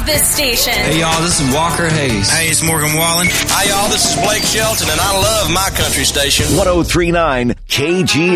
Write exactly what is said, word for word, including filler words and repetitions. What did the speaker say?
this station. Hey, y'all, this is Walker Hayes. Hey, it's Morgan Wallen. Hi, y'all, this is Blake Shelton, and I love my country station. one oh three point nine K G